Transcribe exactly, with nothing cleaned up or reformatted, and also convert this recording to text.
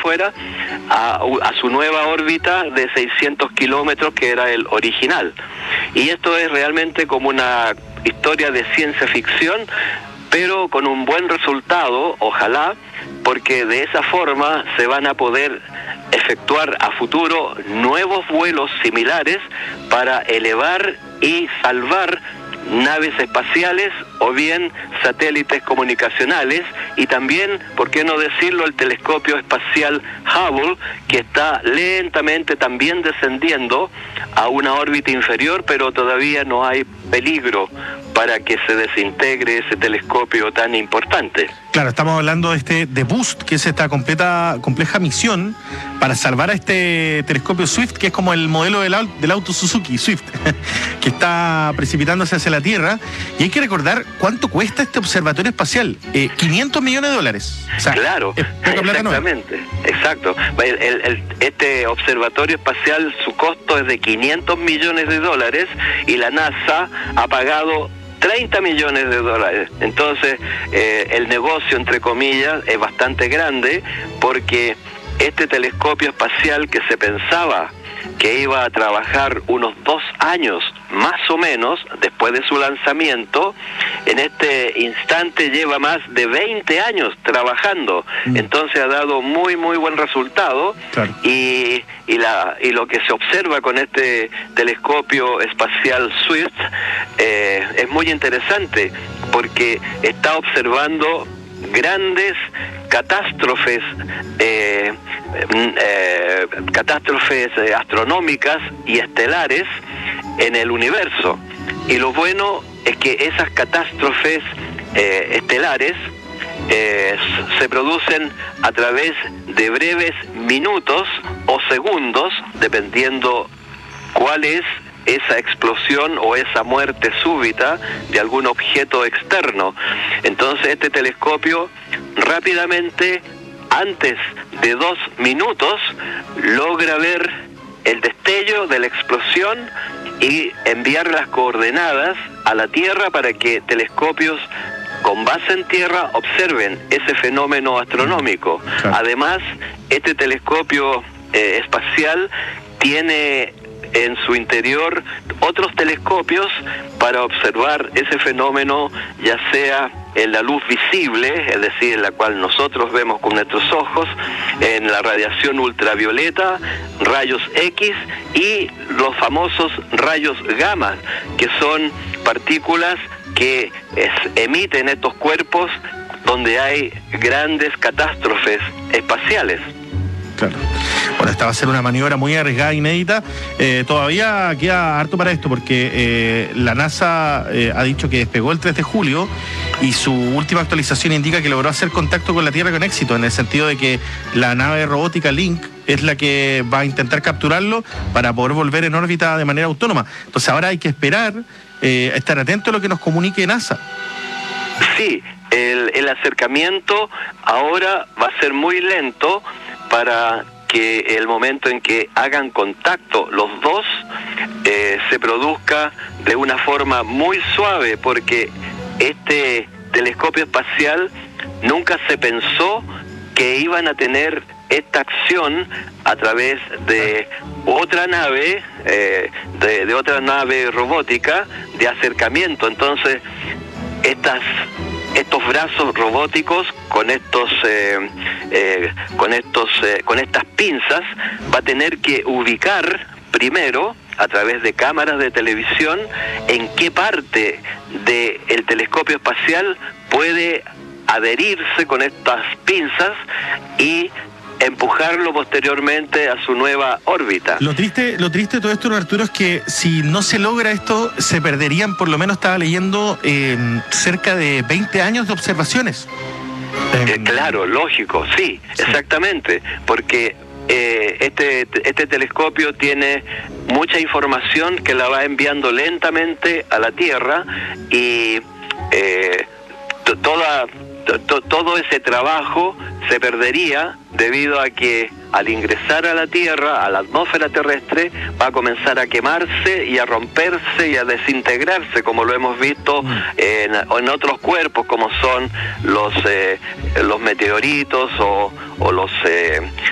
afuera, a, a su nueva órbita de seiscientos kilómetros, que era el original. Y esto es realmente como una historia de ciencia ficción, pero con un buen resultado, ojalá, porque de esa forma se van a poder efectuar a futuro nuevos vuelos similares para elevar y salvar naves espaciales o bien satélites comunicacionales, y también, por qué no decirlo, el telescopio espacial Hubble, que está lentamente también descendiendo a una órbita inferior, pero todavía no hay peligro para que se desintegre ese telescopio tan importante. Claro, estamos hablando de este de Boost, que es esta completa, compleja misión para salvar a este telescopio Swift, que es como el modelo del, del auto Suzuki, Swift, que está precipitándose hacia la Tierra. Y hay que recordar cuánto cuesta este observatorio espacial, eh, quinientos millones de dólares. O sea, claro, exactamente, no exacto. El, el, el, este observatorio espacial, su costo es de quinientos millones de dólares y la NASA ha pagado treinta millones de dólares. Entonces, eh, el negocio, entre comillas, es bastante grande, porque este telescopio espacial, que se pensaba que iba a trabajar unos dos años más o menos después de su lanzamiento, en este instante lleva más de veinte años trabajando. Mm. Entonces ha dado muy muy buen resultado. Claro. y, y, la, y lo que se observa con este telescopio espacial Swift eh, es muy interesante, porque está observando grandes catástrofes eh, eh, catástrofes eh, astronómicas y estelares en el universo. Y lo bueno es que esas catástrofes eh, estelares eh, se producen a través de breves minutos o segundos, dependiendo cuál es esa explosión o esa muerte súbita de algún objeto externo. Entonces este telescopio rápidamente, antes de dos minutos, logra ver el destello de la explosión y enviar las coordenadas a la Tierra para que telescopios con base en tierra observen ese fenómeno astronómico. Claro. Además, este telescopio eh, espacial tiene en su interior otros telescopios para observar ese fenómeno, ya sea en la luz visible, es decir, en la cual nosotros vemos con nuestros ojos, en la radiación ultravioleta, rayos X y los famosos rayos gamma, que son partículas que es, emiten estos cuerpos donde hay grandes catástrofes espaciales. Claro. Bueno, esta va a ser una maniobra muy arriesgada, inédita. Eh, todavía queda harto para esto, porque eh, la NASA eh, ha dicho que despegó el tres de julio y su última actualización indica que logró hacer contacto con la Tierra con éxito, en el sentido de que la nave robótica Link es la que va a intentar capturarlo para poder volver en órbita de manera autónoma. Entonces ahora hay que esperar, eh, estar atento a lo que nos comunique NASA. Sí, el, el acercamiento ahora va a ser muy lento, para que el momento en que hagan contacto los dos eh, se produzca de una forma muy suave, porque este telescopio espacial nunca se pensó que iban a tener esta acción a través de otra nave, eh, de, de otra nave robótica de acercamiento. Entonces, estas estos brazos robóticos con estos eh, eh, con estos eh, con estas pinzas va a tener que ubicar primero, a través de cámaras de televisión, en qué parte del telescopio espacial puede adherirse con estas pinzas y empujarlo posteriormente a su nueva órbita. Lo triste, lo triste de todo esto, Arturo, es que si no se logra esto, se perderían, por lo menos estaba leyendo, eh, cerca de veinte años de observaciones. Eh, claro, lógico, sí, sí, exactamente, porque eh, este, este telescopio tiene mucha información que la va enviando lentamente a la Tierra, y eh, t- toda... todo ese trabajo se perdería debido a que al ingresar a la Tierra, a la atmósfera terrestre, va a comenzar a quemarse y a romperse y a desintegrarse, como lo hemos visto en, en otros cuerpos, como son los eh, los meteoritos o, o los eh,